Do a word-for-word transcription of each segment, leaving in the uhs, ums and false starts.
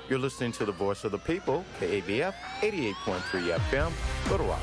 You're listening to the Voice of the People, K A B F, eighty-eight point three F M, Little Rock.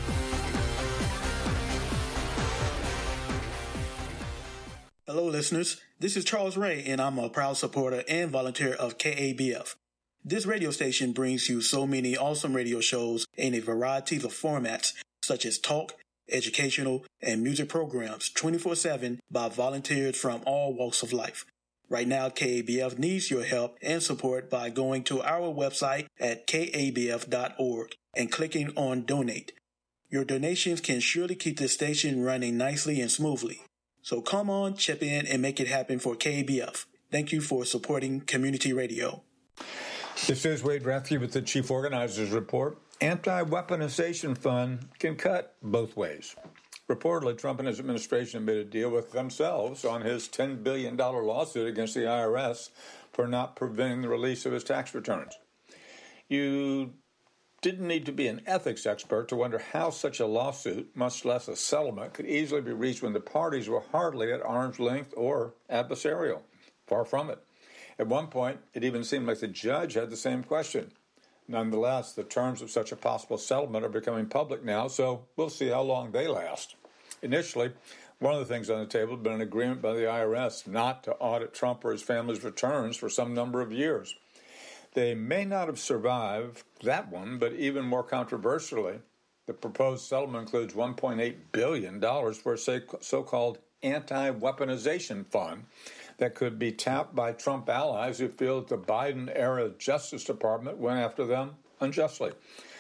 Hello, listeners. This is Charles Ray, and I'm a proud supporter and volunteer of K A B F. This radio station brings you so many awesome radio shows in a variety of formats, such as talk, educational, and music programs twenty-four seven by volunteers from all walks of life. Right now, K A B F needs your help and support by going to our website at K A B F dot org and clicking on Donate. Your donations can surely keep this station running nicely and smoothly. So come on, chip in and make it happen for K A B F. Thank you for supporting community radio. This is Wade Rathke with the Chief Organizers Report. Anti-weaponization fund can cut both ways. Reportedly, Trump and his administration made a deal with themselves on his ten billion dollars lawsuit against the I R S for not preventing the release of his tax returns. You didn't need to be an ethics expert to wonder how such a lawsuit, much less a settlement, could easily be reached when the parties were hardly at arm's length or adversarial. Far from it. At one point, it even seemed like the judge had the same question. Nonetheless, the terms of such a possible settlement are becoming public now, so we'll see how long they last. Initially, one of the things on the table had been an agreement by the I R S not to audit Trump or his family's returns for some number of years. They may not have survived that one, but even more controversially, the proposed settlement includes one point eight billion dollars for a so-called anti-weaponization fund that could be tapped by Trump allies who feel that the Biden-era Justice Department went after them unjustly.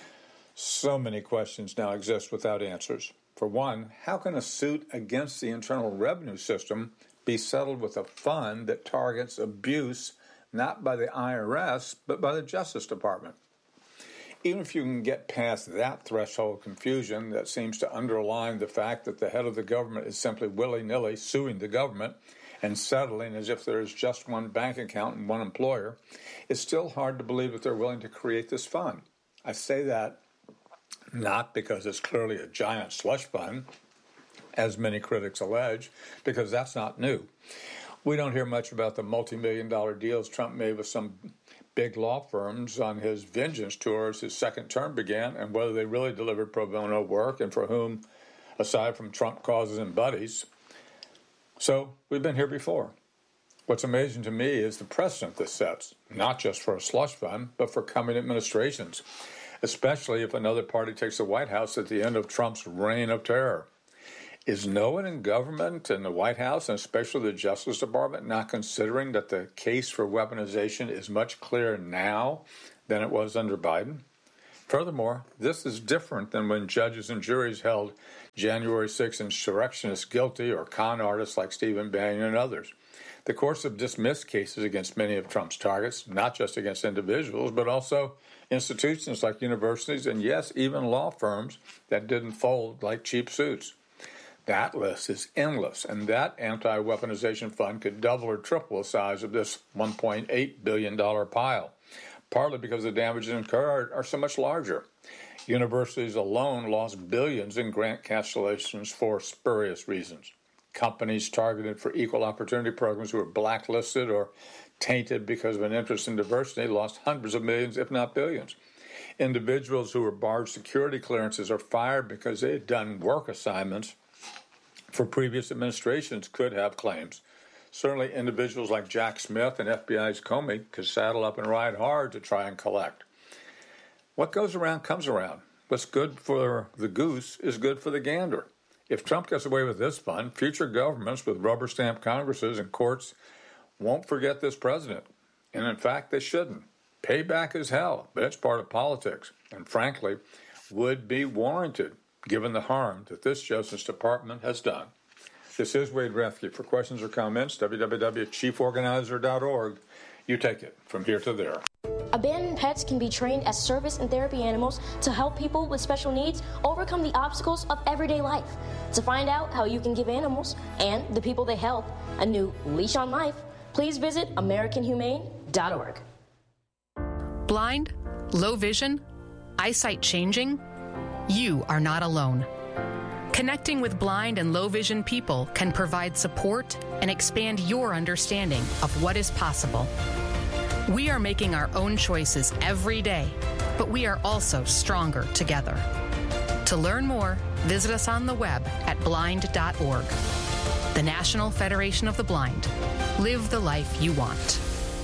So many questions now exist without answers. For one, how can a suit against the Internal Revenue System be settled with a fund that targets abuse not by the I R S, but by the Justice Department? Even if you can get past that threshold of confusion that seems to underline the fact that the head of the government is simply willy-nilly suing the government and settling as if there is just one bank account and one employer, it's still hard to believe that they're willing to create this fund. I say that not because it's clearly a giant slush fund, as many critics allege, because that's not new. We don't hear much about the multi-million dollar deals Trump made with some big law firms on his vengeance tour as his second term began, and whether they really delivered pro bono work and for whom, aside from Trump causes and buddies. So we've been here before. What's amazing to me is the precedent this sets, not just for a slush fund, but for coming administrations, especially if another party takes the White House at the end of Trump's reign of terror. Is no one in government and the White House, and especially the Justice Department, not considering that the case for weaponization is much clearer now than it was under Biden? Furthermore, this is different than when judges and juries held January sixth insurrectionists guilty or con artists like Stephen Bannon and others. The courts have dismissed cases against many of Trump's targets, not just against individuals, but also institutions like universities and, yes, even law firms that didn't fold like cheap suits. That list is endless, and that anti-weaponization fund could double or triple the size of this one point eight billion dollars pile, partly because the damages incurred are so much larger. Universities alone lost billions in grant cancellations for spurious reasons. Companies targeted for equal opportunity programs who were blacklisted or tainted because of an interest in diversity lost hundreds of millions, if not billions. Individuals who were barred security clearances or fired because they had done work assignments for previous administrations could have claims. Certainly individuals like Jack Smith and F B I's Comey could saddle up and ride hard to try and collect. What goes around comes around. What's good for the goose is good for the gander. If Trump gets away with this fund, future governments with rubber-stamped Congresses and courts won't forget this president. And in fact, they shouldn't. Payback is hell, but it's part of politics. And frankly, would be warranted given the harm that this Justice Department has done. This is Wade Rathke. For questions or comments, w w w dot chief organizer dot org. You take it from here to there. Abandoned pets can be trained as service and therapy animals to help people with special needs overcome the obstacles of everyday life. To find out how you can give animals and the people they help a new leash on life, please visit american humane dot org. Blind? Low vision? Eyesight changing? You are not alone. Connecting with blind and low vision people can provide support and expand your understanding of what is possible. We are making our own choices every day, but we are also stronger together. To learn more, visit us on the web at blind dot org. The National Federation of the Blind. Live the life you want.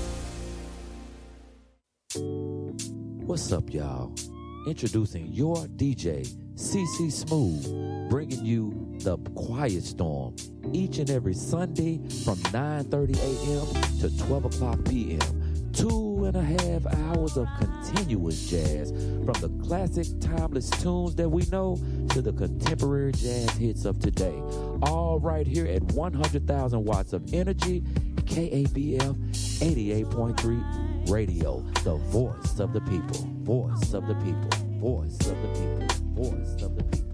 What's up, y'all? Introducing your D J, C C Smooth, bringing you The Quiet Storm each and every Sunday from nine thirty a.m. to twelve o'clock p.m. Two and a half hours of continuous jazz, from the classic timeless tunes that we know to the contemporary jazz hits of today. All right here at one hundred thousand watts of energy, K A B F eighty-eight point three Radio, the voice of the people, voice of the people, voice of the people, voice of the people.